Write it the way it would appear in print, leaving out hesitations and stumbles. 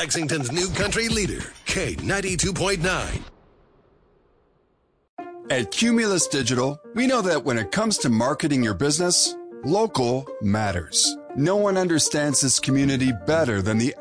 Lexington's new country leader, K92.9. At Cumulus Digital, we know that when it comes to marketing your business, local matters. No one understands this community better than the